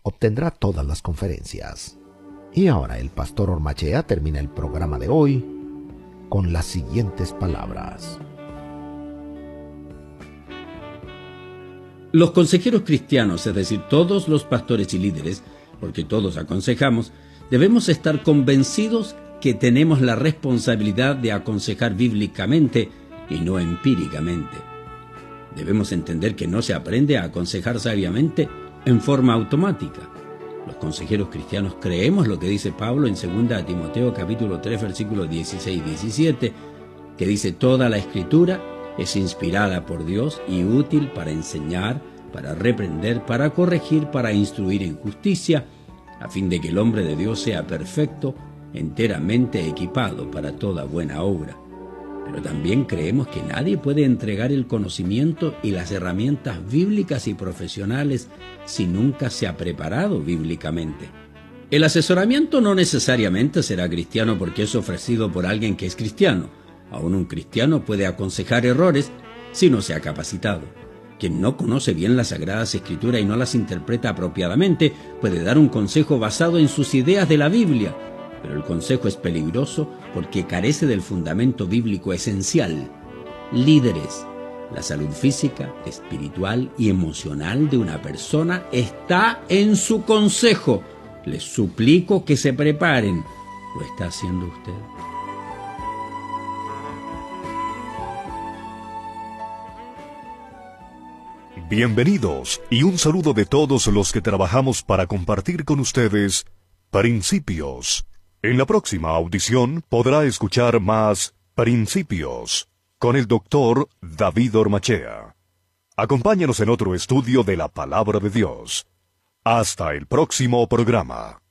obtendrá todas las conferencias. Y ahora el pastor Ormachea termina el programa de hoy con las siguientes palabras. Los consejeros cristianos, es decir, todos los pastores y líderes, porque todos aconsejamos, debemos estar convencidos que tenemos la responsabilidad de aconsejar bíblicamente y no empíricamente. Debemos entender que no se aprende a aconsejar sabiamente en forma automática. Los consejeros cristianos creemos lo que dice Pablo en 2 Timoteo capítulo 3 versículos 16 y 17, que dice: toda la escritura es inspirada por Dios y útil para enseñar, para reprender, para corregir, para instruir en justicia, a fin de que el hombre de Dios sea perfecto, enteramente equipado para toda buena obra. Pero también creemos que nadie puede entregar el conocimiento y las herramientas bíblicas y profesionales si nunca se ha preparado bíblicamente. El asesoramiento no necesariamente será cristiano porque es ofrecido por alguien que es cristiano. Aún un cristiano puede aconsejar errores si no se ha capacitado. Quien no conoce bien las Sagradas Escrituras y no las interpreta apropiadamente puede dar un consejo basado en sus ideas de la Biblia, pero el consejo es peligroso porque carece del fundamento bíblico esencial. Líderes, la salud física, espiritual y emocional de una persona está en su consejo. Les suplico que se preparen. ¿Lo está haciendo usted? Bienvenidos y un saludo de todos los que trabajamos para compartir con ustedes Principios. En la próxima audición podrá escuchar más Principios con el Dr. David Ormachea. Acompáñanos en otro estudio de la Palabra de Dios. Hasta el próximo programa.